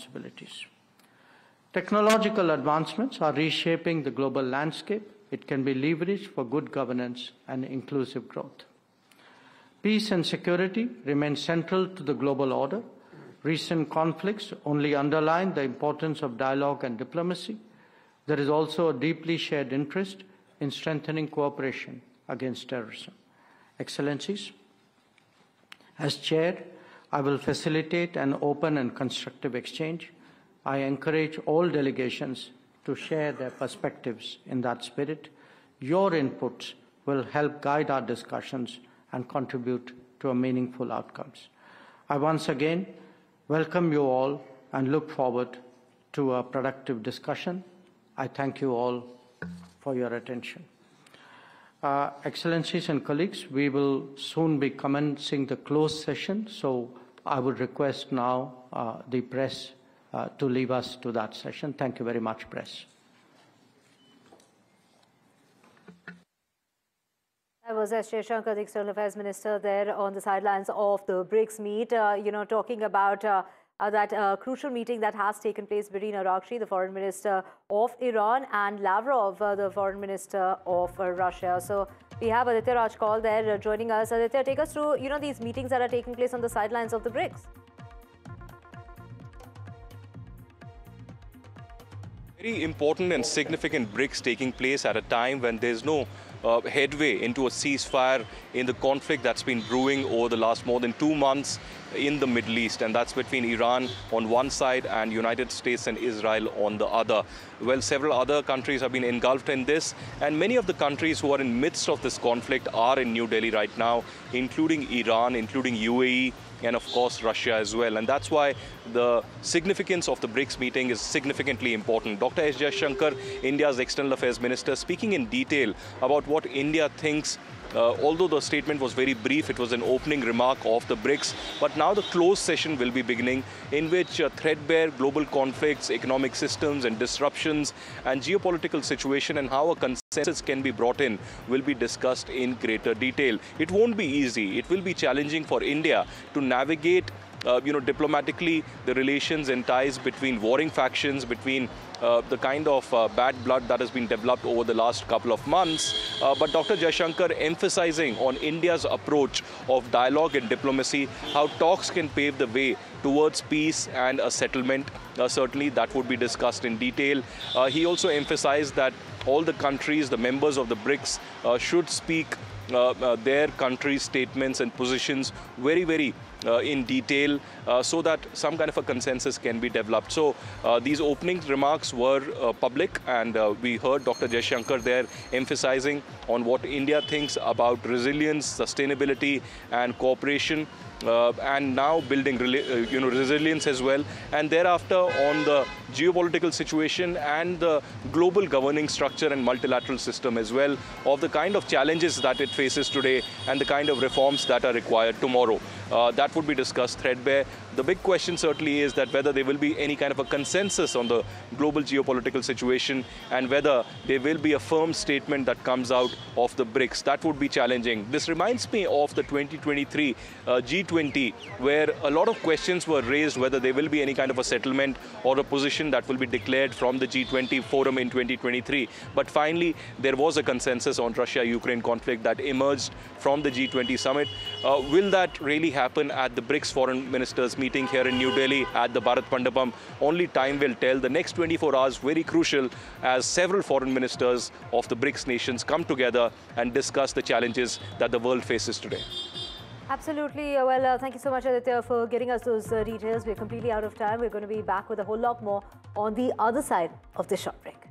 responsibilities. Technological advancements are reshaping the global landscape. It can be leveraged for good governance and inclusive growth. Peace and security remain central to the global order. Recent conflicts only underline the importance of dialogue and diplomacy. There is also a deeply shared interest in strengthening cooperation against terrorism. Excellencies, as Chair, I will facilitate an open and constructive exchange. I encourage all delegations to share their perspectives in that spirit. Your inputs will help guide our discussions and contribute to meaningful outcomes. I once again welcome you all and look forward to a productive discussion. I thank you all for your attention. Excellencies and colleagues, we will soon be commencing the closed session, so I would request now the press to leave us to that session. Thank you very much, press. That was S. Jaishankar, the External Affairs Minister, there on the sidelines of the BRICS meet, talking about that crucial meeting that has taken place between Araghchi, the Foreign Minister of Iran, and Lavrov, the Foreign Minister of Russia. So we have Aditya Rajkol there joining us. Aditya, take us through, these meetings that are taking place on the sidelines of the BRICS. Very important and significant BRICS taking place at a time when there's no headway into a ceasefire in the conflict that's been brewing over the last more than 2 months in the Middle East, and that's between Iran on one side and United States and Israel on the other. Well, several other countries have been engulfed in this, and many of the countries who are in midst of this conflict are in New Delhi right now, including Iran, including UAE, and of course Russia as well. And that's why the significance of the BRICS meeting is significantly important. Dr. S. Jaishankar, India's External Affairs Minister, speaking in detail about what India thinks. Although the statement was very brief, it was an opening remark of the BRICS. But now the closed session will be beginning, in which threadbare global conflicts, economic systems and disruptions, and geopolitical situation and how a consensus can be brought in will be discussed in greater detail. It won't be easy. It will be challenging for India to navigate diplomatically the relations and ties between warring factions, between the kind of bad blood that has been developed over the last couple of months. But Dr. Jaishankar emphasizing on India's approach of dialogue and diplomacy, how talks can pave the way towards peace and a settlement. Certainly that would be discussed in detail. He also emphasized that all the countries, the members of the BRICS, should speak their country's statements and positions very in detail so that some kind of a consensus can be developed. So these opening remarks were public, and we heard Dr. Jaishankar there emphasizing on what India thinks about resilience, sustainability and cooperation. And now building resilience as well, and thereafter on the geopolitical situation and the global governing structure and multilateral system as well, of the kind of challenges that it faces today and the kind of reforms that are required tomorrow. That would be discussed threadbare. The big question certainly is that whether there will be any kind of a consensus on the global geopolitical situation and whether there will be a firm statement that comes out of the BRICS. That would be challenging. This reminds me of the 2023 G20, where a lot of questions were raised whether there will be any kind of a settlement or a position that will be declared from the G20 forum in 2023. But finally, there was a consensus on Russia-Ukraine conflict that emerged from the G20 summit. Will that really happen at the BRICS foreign ministers meeting here in New Delhi at the Bharat Mandapam? Only time will tell. The next 24 hours very crucial as several foreign ministers of the BRICS nations come together and discuss the challenges that the world faces today. Absolutely. Well, thank you so much, Aditya, for getting us those details. We're completely out of time. We're going to be back with a whole lot more on the other side of this short break.